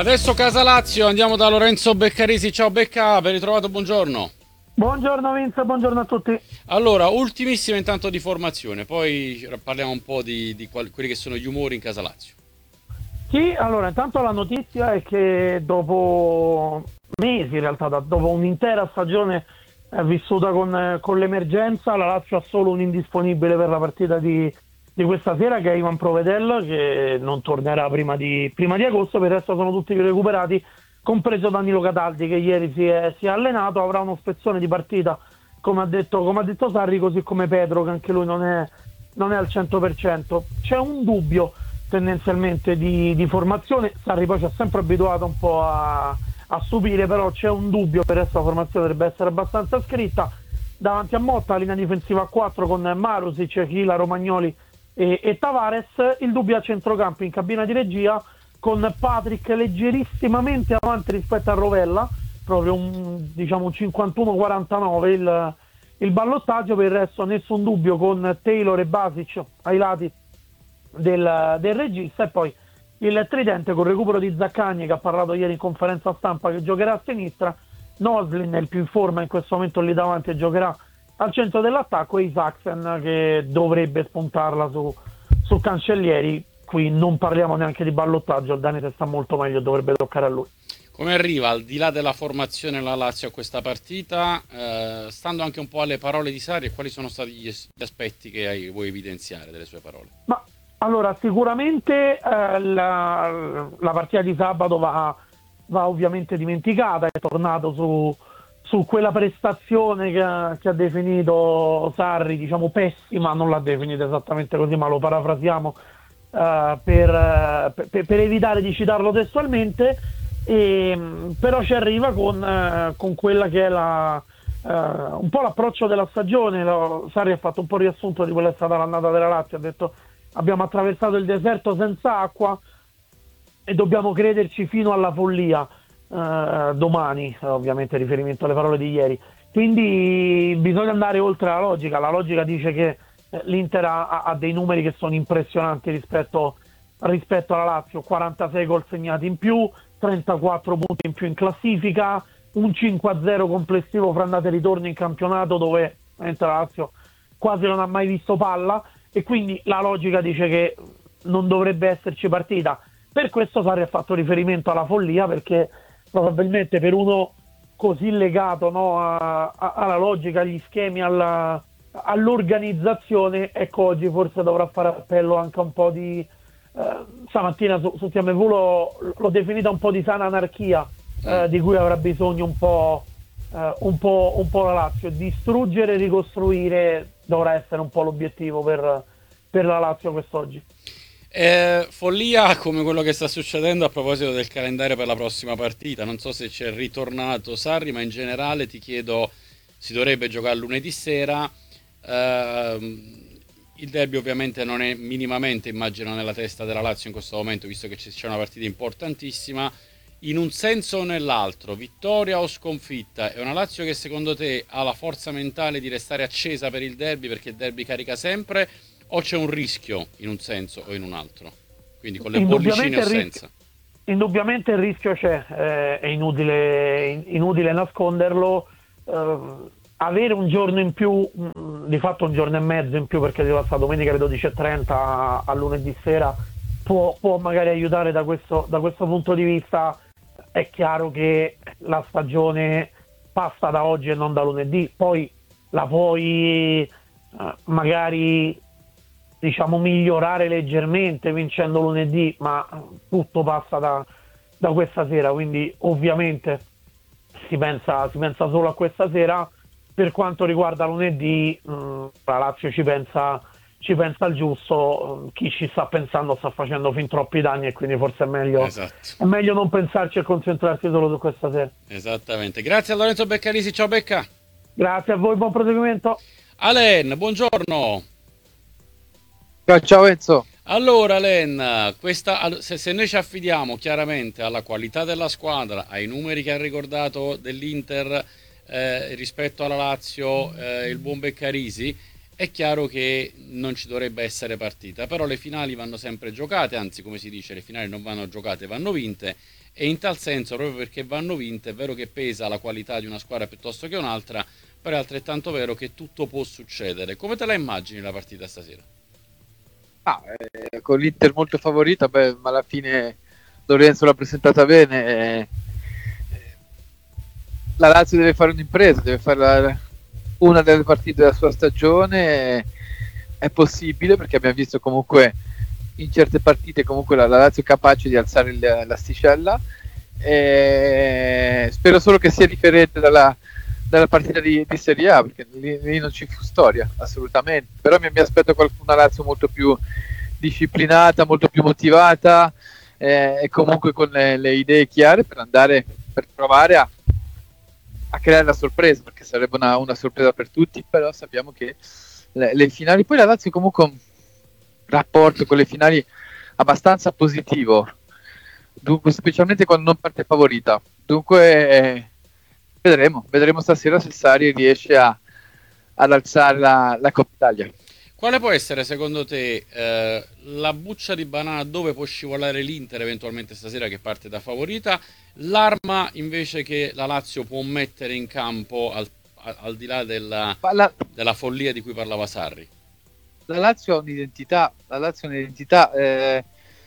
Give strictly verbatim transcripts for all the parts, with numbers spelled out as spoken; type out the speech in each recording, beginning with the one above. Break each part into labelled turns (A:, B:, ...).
A: Adesso Casa Lazio, andiamo da Lorenzo Beccarisi. Ciao Becca, ben ritrovato, buongiorno.
B: Buongiorno Vince, buongiorno a tutti.
A: Allora, ultimissima intanto di formazione, poi parliamo un po' di, di qual- quelli che sono gli umori in Casa Lazio.
B: Sì, allora intanto la notizia è che dopo mesi in realtà, da- dopo un'intera stagione eh, vissuta con, eh, con l'emergenza, la Lazio ha solo un indisponibile per la partita di, di questa sera, che è Ivan Provedel, che non tornerà prima di, prima di agosto. Per il resto sono tutti recuperati, compreso Danilo Cataldi, che ieri si è, si è allenato. Avrà uno spezzone di partita, come ha detto, come ha detto Sarri, così come Pedro, che anche lui non è, non è al cento per cento. C'è un dubbio tendenzialmente di, di formazione. Sarri poi ci ha sempre abituato un po' a, a stupire, però c'è un dubbio. Per adesso la formazione dovrebbe essere abbastanza scritta. Davanti a Motta, linea difensiva a quattro con Marusic, Chila, Romagnoli e, e Tavares. Il dubbio a centrocampo in cabina di regia, con Patrick leggerissimamente avanti rispetto a Rovella, proprio un, diciamo un cinquantuno quarantanove il, il ballottaggio. Per il resto nessun dubbio, con Taylor e Basic ai lati del, del regista, e poi il tridente con recupero di Zaccagni, che ha parlato ieri in conferenza stampa, che giocherà a sinistra. Noslin è il più in forma in questo momento lì davanti e giocherà al centro dell'attacco, e Isaacsen che dovrebbe spuntarla su, su Cancellieri. Qui non parliamo neanche di ballottaggio, il Danese sta molto meglio, dovrebbe toccare a lui.
A: Come arriva, al di là della formazione, la Lazio a questa partita, eh, stando anche un po' alle parole di Sarri, e quali sono stati gli, es- gli aspetti che hai, vuoi evidenziare delle sue parole?
B: Ma allora, sicuramente eh, la, la partita di sabato va, va ovviamente dimenticata. È tornato su, su quella prestazione che, ha- che ha definito Sarri, diciamo pessima. Non l'ha definita esattamente così, ma lo parafrasiamo eh, per, eh, per- per evitare di citarlo testualmente. E, mh, però ci arriva con, eh, con quella che è la, eh, un po' l'approccio della stagione. Lo- Sarri ha fatto un po' il riassunto di quella che è stata l'annata della Lazio. Ha detto: abbiamo attraversato il deserto senza acqua e dobbiamo crederci fino alla follia eh, domani, ovviamente riferimento alle parole di ieri. Quindi bisogna andare oltre la logica. La logica dice che eh, l'Inter ha, ha dei numeri che sono impressionanti rispetto, rispetto alla Lazio: quarantasei gol segnati in più, trentaquattro punti in più in classifica, un cinque a zero complessivo fra andate e ritorno in campionato, dove veramente la Lazio quasi non ha mai visto palla, e quindi la logica dice che non dovrebbe esserci partita. Per questo Sarri ha fatto riferimento alla follia, perché probabilmente per uno così legato, no, a- a- alla logica, agli schemi, alla- all'organizzazione, ecco, oggi forse dovrà fare appello anche a un po' di... eh, stamattina su, su T M V l'ho, l'ho definita un po' di sana anarchia,
A: Mm.
B: eh, di cui avrà bisogno un po', eh, un po', un po' la Lazio. Distruggere e ricostruire dovrà essere un po' l'obiettivo per, per la Lazio quest'oggi.
A: Eh, follia come quello che sta succedendo a proposito del calendario per la prossima partita. Non so se c'è ritornato Sarri, ma in generale ti chiedo, si dovrebbe giocare lunedì sera. Ehm, il derby ovviamente non è minimamente, immagino, nella testa della Lazio in questo momento, visto che c'è una partita importantissima. In un senso o nell'altro, vittoria o sconfitta, è una Lazio che secondo te ha la forza mentale di restare accesa per il derby, perché il derby carica sempre, o c'è un rischio in un senso o in un altro? Quindi con le bollicine
B: Indubbiamente
A: o
B: il rischio,
A: senza?
B: indubbiamente il rischio c'è, eh, è inutile, in- inutile nasconderlo. Eh, avere un giorno in più, mh, di fatto un giorno e mezzo in più, perché si passa domenica alle dodici e trenta a, a lunedì sera, può, può magari aiutare da questo, da questo punto di vista. È chiaro che la stagione passa da oggi e non da lunedì. Poi la puoi eh, magari, diciamo, migliorare leggermente vincendo lunedì, ma tutto passa da, da questa sera. Quindi ovviamente si pensa, si pensa solo a questa sera. Per quanto riguarda lunedì, mh, la Lazio ci pensa, ci pensa il giusto. Chi ci sta pensando sta facendo fin troppi danni, e quindi forse è meglio,
A: Esatto,
B: è meglio non pensarci e concentrarsi solo su questa sera.
A: esattamente. Grazie a Lorenzo Beccarisi, ciao Becca.
B: Grazie a voi, buon proseguimento.
A: Alen, buongiorno.
C: Ciao, ciao Enzo.
A: Allora, Len, questa, all- se, se noi ci affidiamo chiaramente alla qualità della squadra, ai numeri che ha ricordato dell'Inter eh, rispetto alla Lazio, eh, il buon Beccarisi, è chiaro che non ci dovrebbe essere partita, però le finali vanno sempre giocate, anzi come si dice, le finali non vanno giocate, vanno vinte, e in tal senso, proprio perché vanno vinte, è vero che pesa la qualità di una squadra piuttosto che un'altra, però è altrettanto vero che tutto può succedere. Come te la immagini la partita stasera?
C: Ah, eh, con l'Inter molto favorita, beh, ma alla fine Lorenzo l'ha presentata bene. eh, La Lazio deve fare un'impresa, deve fare la- una delle partite della sua stagione. È possibile perché abbiamo visto comunque in certe partite comunque la, la Lazio è capace di alzare il- l'asticella. E spero solo che sia differente dalla, dalla partita di, di Serie A, perché lì, lì non ci fu storia assolutamente, però mi, mi aspetto qualcuna Lazio molto più disciplinata, molto più motivata, eh, e comunque con le, le idee chiare per andare, per provare a, a creare la sorpresa, perché sarebbe una, una sorpresa per tutti, però sappiamo che le, le finali, poi la Lazio comunque ha un rapporto con le finali abbastanza positivo, dunque specialmente quando non parte favorita, dunque eh, vedremo, vedremo stasera se Sarri riesce a, ad alzare la, la Coppa Italia.
A: Quale può essere secondo te eh, la buccia di banana dove può scivolare l'Inter eventualmente stasera che parte da favorita, l'arma invece che la Lazio può mettere in campo al, al- al di là della,
C: Ma la,
A: della follia di cui parlava Sarri?
C: la Lazio ha un'identità, la Lazio ha un'identità, eh,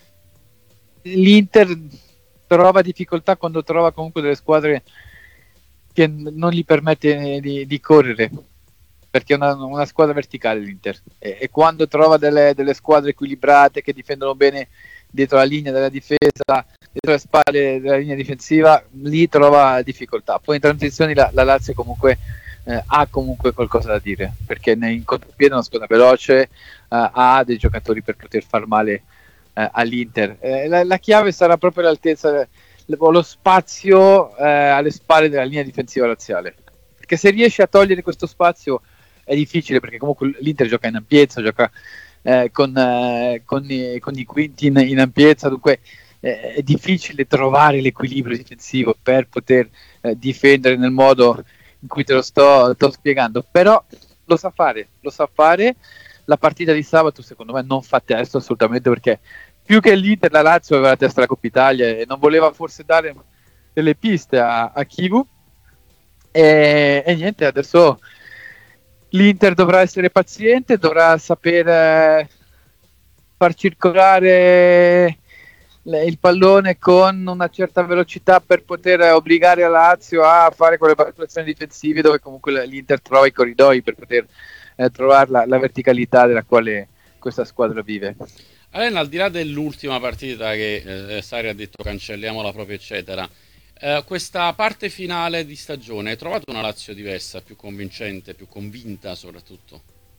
C: l'Inter trova difficoltà quando trova comunque delle squadre che n- non gli permette di, di correre, perché è una, una squadra verticale l'Inter, e, e quando trova delle, delle squadre equilibrate che difendono bene dietro la linea della difesa, dietro le spalle della linea difensiva, lì trova difficoltà. Poi in transizioni la, la Lazio comunque eh, ha comunque qualcosa da dire, perché in contropiede è una squadra veloce, eh, ha dei giocatori per poter far male eh, all'Inter. Eh, la, la chiave sarà proprio l'altezza, lo spazio eh, alle spalle della linea difensiva laziale, perché se riesce a togliere questo spazio è difficile, perché comunque l'Inter gioca in ampiezza, gioca eh, con, eh, con, i, con i quinti in, in ampiezza, dunque eh, è difficile trovare l'equilibrio difensivo per poter eh, difendere nel modo in cui te lo sto, sto spiegando, però lo sa fare, lo sa fare. La partita di sabato secondo me non fa testo assolutamente, perché più che l'Inter la Lazio aveva la testa della Coppa Italia e non voleva forse dare delle piste a, a Kivu, e, e niente, adesso l'Inter dovrà essere paziente, dovrà saper eh, far circolare le- il pallone con una certa velocità per poter obbligare la Lazio a fare quelle valutazioni difensive dove comunque l'Inter trova i corridoi per poter eh, trovare la, la verticalità della quale questa squadra vive.
A: Allora, al di là dell'ultima partita che eh, Sarri ha detto cancelliamola proprio eccetera, eh, questa parte finale di stagione hai trovato una Lazio diversa, più convincente, più convinta soprattutto?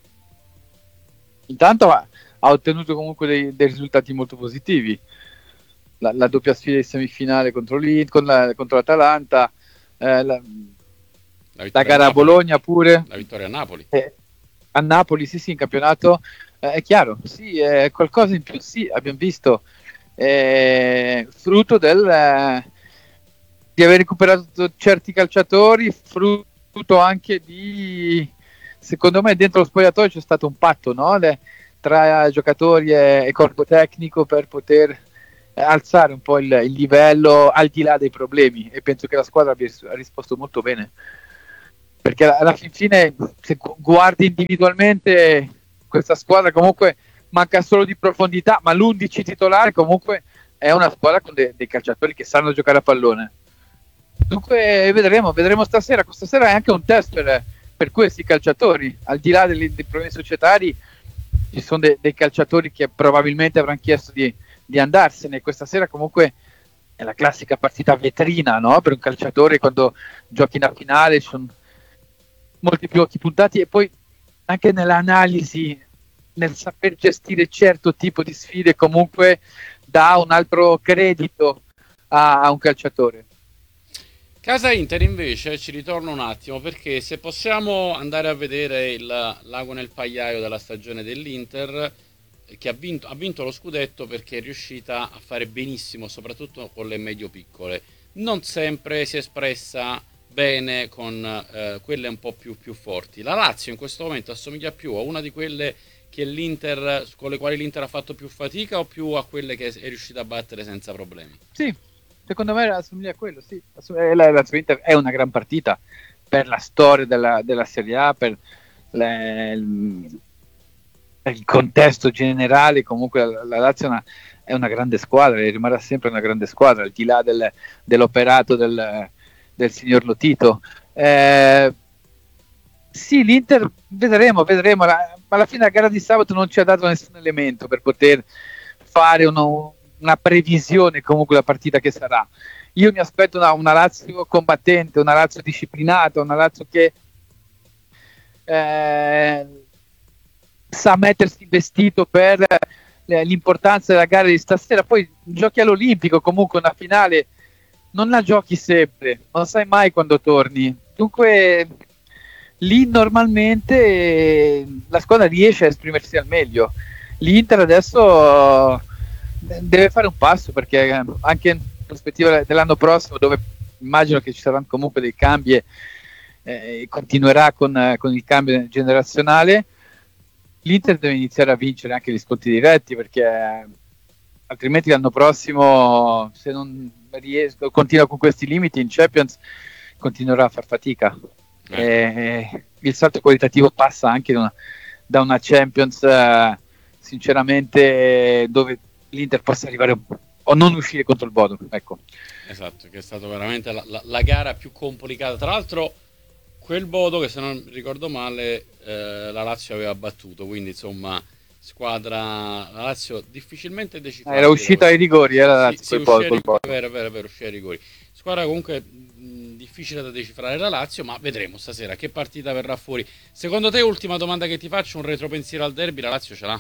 C: Intanto ha, ha ottenuto comunque dei, dei risultati molto positivi. La, la doppia sfida di semifinale contro, l'Inter, con la, contro l'Atalanta, eh, la,
A: La
C: la
A: vittoria a
C: gara a
A: Napoli,
C: Bologna pure,
A: la vittoria a Napoli.
C: eh, a Napoli, sì sì, in campionato, eh, è chiaro, sì, è qualcosa in più, sì, abbiamo visto, eh, frutto del, eh, di aver recuperato certi calciatori, frutto anche di, secondo me dentro lo spogliatoio c'è stato un patto, no? Le, tra giocatori e, e corpo tecnico per poter eh, alzare un po' il, il livello al di là dei problemi, e penso che la squadra abbia ris- risposto molto bene, perché alla, alla fin fine se gu- guardi individualmente questa squadra comunque manca solo di profondità, ma l'undici titolare comunque è una squadra con de- dei calciatori che sanno giocare a pallone. Dunque vedremo, vedremo stasera. Questa sera è anche un test per, per questi calciatori, al di là dei, dei problemi societari. Ci sono de- dei calciatori che probabilmente avranno chiesto di, di andarsene. Questa sera comunque è la classica partita vetrina, no? Per un calciatore quando giochi in una finale ci sono molti più occhi puntati, e poi anche nell'analisi, nel saper gestire certo tipo di sfide, comunque dà un altro credito a, a un calciatore.
A: Casa Inter invece ci ritorno un attimo, perché se possiamo andare a vedere il lago nel pagliaio della stagione dell'Inter, eh, che ha vinto, ha vinto lo scudetto perché è riuscita a fare benissimo soprattutto con le medio piccole, non sempre si è espressa bene con eh, quelle un po' più, più forti. La Lazio in questo momento assomiglia più a una di quelle che l'Inter, con le quali l'Inter ha fatto più fatica, o più a quelle che è riuscita a battere senza problemi?
C: Sì, secondo me assomiglia a quello, sì. La Lazio Inter è una gran partita per la storia della, della Serie A, per le, il, il contesto generale. Comunque la, la Lazio è una, è una grande squadra e rimarrà sempre una grande squadra, al di là del, dell'operato del, del signor Lotito. Eh, sì, l'Inter vedremo, vedremo, ma alla fine la gara di sabato non ci ha dato nessun elemento per poter fare uno, una previsione comunque della partita che sarà. Io mi aspetto una, una Lazio combattente, una Lazio disciplinata, una Lazio che eh, sa mettersi in vestito per l'importanza della gara di stasera. Poi giochi all'Olimpico, comunque una finale non la giochi sempre, non sai mai quando torni, dunque lì normalmente la squadra riesce a esprimersi al meglio. L'Inter adesso deve fare un passo, perché anche in prospettiva dell'anno prossimo, dove immagino che ci saranno comunque dei cambi e eh, continuerà con, con il cambio generazionale, l'Inter deve iniziare a vincere anche gli scontri diretti, perché altrimenti l'anno prossimo, se non riesco, continua con questi limiti in Champions, continuerà a far fatica. Eh. E il salto qualitativo passa anche da una, da una Champions eh, sinceramente dove l'Inter possa arrivare o non uscire contro il Bodo, ecco.
A: Esatto, che è stata veramente la, la, la gara più complicata. Tra l'altro quel Bodo che, se non ricordo male, eh, la Lazio aveva battuto, quindi insomma squadra, la Lazio difficilmente decifrabile.
C: Era uscita ai rigori, era la Lazio,
A: sì, sì,
C: col
A: rigori,
C: Bodo.
A: Vero, vero, vero, uscita ai rigori. Squadra comunque mh, difficile da decifrare la Lazio, ma vedremo stasera che partita verrà fuori. Secondo te, ultima domanda che ti faccio, un retropensiero al derby, la Lazio ce l'ha?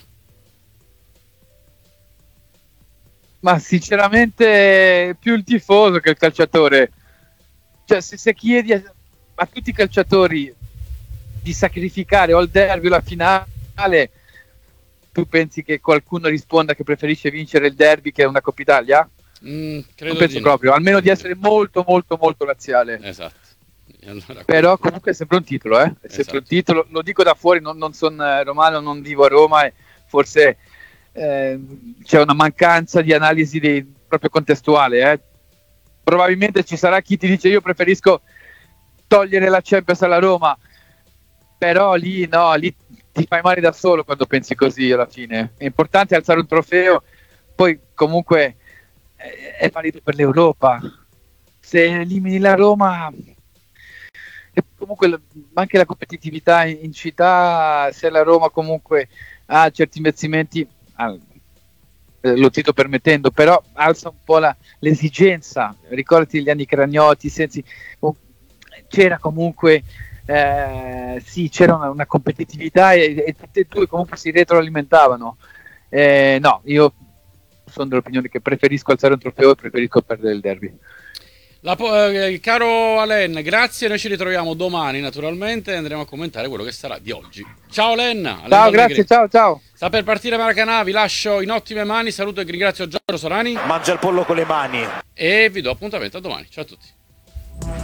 C: Ma sinceramente più il tifoso che il calciatore. Cioè, se, se chiedi a, a tutti i calciatori di sacrificare o il derby o la finale, tu pensi che qualcuno risponda che preferisce vincere il derby che una Coppa Italia?
A: Mm, credo
C: non penso
A: di
C: proprio,
A: no.
C: almeno di essere molto molto molto laziale.
A: Esatto. Allora,
C: però comunque è sempre un titolo, eh? È sempre
A: esatto.
C: un titolo, lo dico da fuori, non, non sono romano, non vivo a Roma e forse eh, c'è una mancanza di analisi di, proprio contestuale, eh? Probabilmente ci sarà chi ti dice io preferisco togliere la Champions alla Roma, però lì no, lì ti fai male da solo quando pensi così. Alla fine è importante alzare un trofeo, poi comunque è, è valido per l'Europa. Se elimini la Roma, e comunque anche la competitività in, in città, se la Roma comunque ha certi investimenti, ah, lo Tito permettendo, però alza un po' la, l'esigenza. Ricordati gli anni Cragnotti, Sensi, c'era comunque eh, sì, c'era una, una competitività e, e tutte e due comunque si retroalimentavano. Eh, no, io sono dell'opinione che preferisco alzare un trofeo e preferisco perdere il derby.
A: La, eh, caro Alen, grazie, noi ci ritroviamo domani naturalmente e andremo a commentare quello che sarà di oggi. Ciao Len. Alen
C: ciao, grazie, ciao, ciao.
A: Sta per partire Maracanã, vi lascio in ottime mani, saluto e ringrazio Giorgio Sorani.
D: Mangia il pollo con le mani.
A: E vi do appuntamento a domani, ciao a tutti.